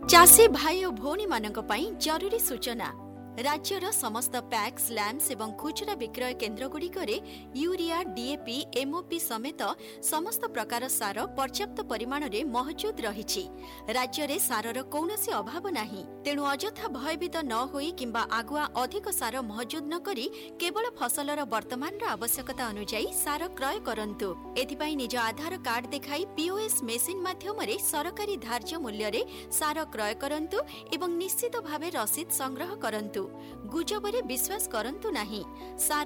चाषी भाई और भौणी मानक पई जरूरी सूचना। राज्यर समस्त पैक्स लैम्प्स एवं खुचरा विक्रय केन्द्र गुड़िकरे यूरिया डीएपी एमओपी समेत समस्त प्रकार सार पर्याप्त परिमाण रे महजूद रहिछि। राज्य रे सारर कौनसी अभाव नाही, तेणु अजथा भयभीत न होई किंबा आगुआ अधिक सार महजूद न करी केवल फसलर वर्तमान आवश्यकता अनुसार सार क्रय करंतु। एथिपाई निज आधार कार्ड देखाई पीओएस मेसिन माध्यम रे सरकारी धार्य मूल्य रे सार क्रय करंतु एवं निश्चित भावे रसीद संग्रह करंतु। गुजबरे विश्वास करंतु नाही। सार